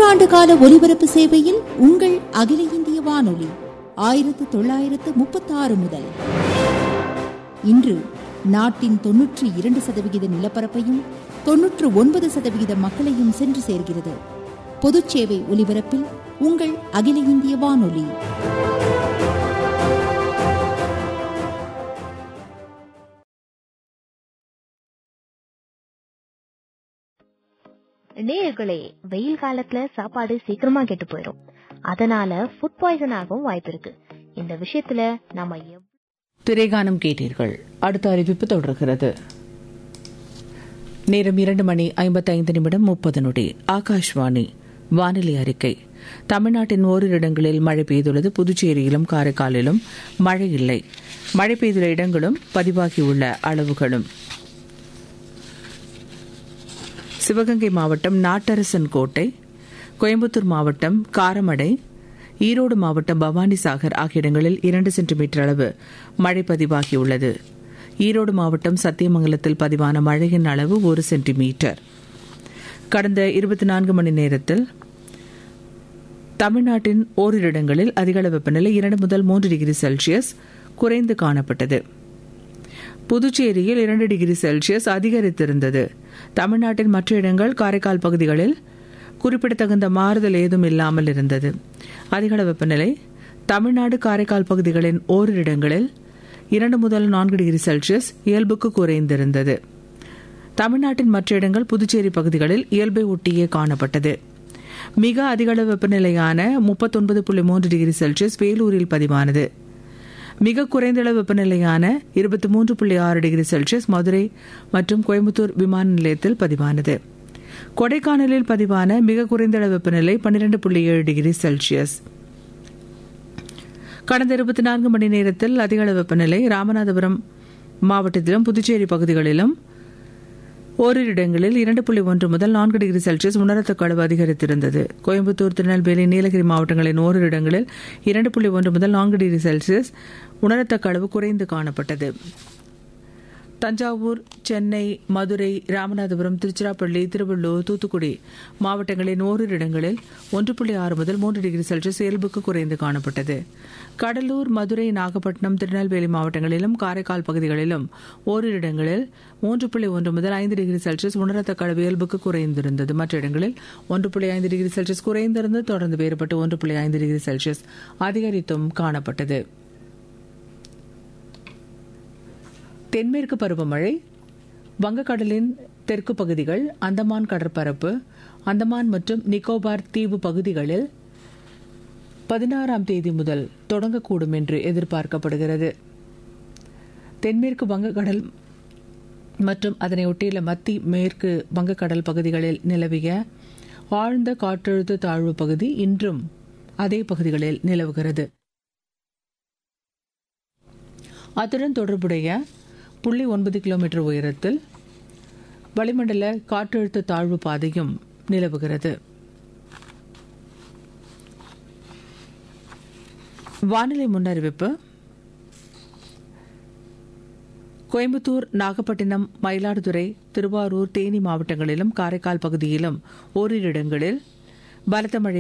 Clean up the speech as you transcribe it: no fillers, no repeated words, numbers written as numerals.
ஆண்டு கால ஒலிபரப்பு சேவையில் உங்கள் அகில இந்திய வானொலி 1936 முதல் இன்று நாட்டின் 92% நிலப்பரப்பையும் 99% மக்களையும் சென்று சேர்கிறது. பொதுச் சேவை ஒலிபரப்பில் உங்கள் அகில இந்திய வானொலி. நேயர்களே, வெயில் காலத்துல சாப்பாடு சீக்கிரமா கெட்டு போயிடும். அதனால ஃபுட் பாய்சன் ஆகவும் வாய்ப்பு இருக்கு. இந்த விஷயத்துல நாம திரைகானம் கேட்டீர்கள். அடுத்த அறிவிப்பு தொடர்கிறது. நேரம் 2:55:30. ஆகாஷ்வாணி வானிலை அறிக்கை. தமிழ்நாட்டின் ஓரிரு இடங்களில் மழை பெய்துள்ளது. புதுச்சேரியிலும் காரைக்காலிலும் மழை இல்லை. மழை பெய்துள்ள இடங்களும் பதிவாகியுள்ள அளவுகளும்: சிவகங்கை மாவட்டம் நாட்டரசன் கோட்டை, கோயம்புத்தூர் மாவட்டம் காரமடை, ஈரோடு மாவட்டம் பவானிசாகர் ஆகிய இடங்களில் 2 சென்டிமீட்டர் அளவு மழை பதிவாகியுள்ளது. ஈரோடு மாவட்டம் சத்தியமங்கலத்தில் பதிவான மழையின் அளவு 1 சென்டிமீட்டர். கடந்த 24 மணி நேரத்தில் தமிழ்நாட்டின் ஓரிரு இடங்களில் அதிகள வெப்பநிலை 2 முதல் 3 டிகிரி செல்சியஸ் குறைந்து காணப்பட்டது. புதுச்சேரியில் 2 டிகிரி செல்சியஸ் அதிகரித்திருந்தது. தமிழ்நாட்டின் மற்ற இடங்கள், காரைக்கால் பகுதிகளில் குறிப்பிடத்தகுந்த மாறுதல் ஏதும் இல்லாமல் இருந்தது. அதிகள வெப்பநிலை தமிழ்நாடு, காரைக்கால் பகுதிகளின் ஓரிரு இடங்களில் 2 முதல் 4 டிகிரி செல்சியஸ் இயல்புக்கு குறைந்திருந்தது. தமிழ்நாட்டின் மற்ற இடங்கள், புதுச்சேரி பகுதிகளில் இயல்பை ஒட்டியே காணப்பட்டது. மிக அதிகள வெப்பநிலையான 39.3 டிகிரி செல்சியஸ் வேலூரில் பதிவானது. மிக குறைந்த அளவு வெப்பநிலையான 23.6 டிகிரி செல்சியஸ் மதுரை மற்றும் கோயம்புத்தூர் விமான நிலையத்தில் பதிவானது. கொடைக்கானலில் பதிவான மிக குறைந்த அளவு வெப்பநிலை 12.7 டிகிரி செல்சியஸ். கடந்த 24 மணி நேரத்தில் அதிக அளவு வெப்பநிலை ராமநாதபுரம் மாவட்டத்திலும் புதுச்சேரி பகுதிகளிலும் ஓரிரு இடங்களில் 2.1 முதல் 4 டிகிரி செல்சியஸ் உணரத்தக்க அளவு அதிகரித்திருந்தது. கோயம்புத்தூர், திருநெல்வேலி, நீலகிரி மாவட்டங்களின் ஓரிரு இடங்களில் 2.1 முதல் 4 டிகிரி செல்சியஸ் உணரத்தக்க அளவு குறைந்து காணப்பட்டது. தஞ்சாவூர், சென்னை, மதுரை, ராமநாதபுரம், திருச்சிராப்பள்ளி, திருவள்ளூர், தூத்துக்குடி மாவட்டங்களின் ஓரிரு இடங்களில் 1.6 முதல் 3 டிகிரி செல்சியஸ் இயல்புக்கு குறைந்து காணப்பட்டது. கடலூர், மதுரை, நாகப்பட்டினம், திருநெல்வேலி மாவட்டங்களிலும் காரைக்கால் பகுதிகளிலும் ஓரிரு இடங்களில் 3.1 முதல் 5 டிகிரி செல்சியஸ் உணரத்தக்க அளவு இயல்புக்கு குறைந்திருந்தது. மற்ற இடங்களில் 1.5 டிகிரி செல்சியஸ் குறைந்திருந்து தொடர்ந்து வேறுபட்டு 1.5 டிகிரி செல்சியஸ் அதிகரித்தும் காணப்பட்டது. தென்மேற்கு பருவமழை வங்கக்கடலின் தெற்கு பகுதிகள், அந்தமான் கடற்பரப்பு, அந்தமான் மற்றும் நிக்கோபார் தீவு பகுதிகளில் 16ஆம் தேதி முதல் தொடங்கக்கூடும் என்று எதிர்பார்க்கப்படுகிறது. தென்மேற்கு வங்கக்கடல் மற்றும் அதனை ஒட்டியுள்ள மத்திய மேற்கு வங்கக்கடல் பகுதிகளில் நிலவிய ஆழ்ந்த காற்றழுத்த தாழ்வு பகுதி இன்றும் அதே பகுதிகளில் நிலவுகிறது. அத்துடன் தொடர்புடைய 0.9 கிலோமீட்டர் உயரத்தில் வளிமண்டல காற்றழுத்த தாழ்வு பாதையும் நிலவுகிறது. வானிலை முன்னறிவிப்பு: கோயம்புத்தூர், நாகப்பட்டினம், மயிலாடுதுறை, திருவாரூர், தேனி மாவட்டங்களிலும் காரைக்கால் பகுதியிலும் ஓரிரு இடங்களில் பலத்த மழை